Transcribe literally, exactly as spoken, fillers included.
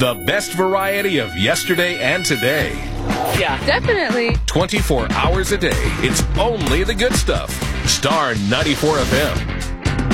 The best variety of yesterday and today. Yeah, definitely. twenty-four hours a day. It's only the good stuff. Star ninety-four F M.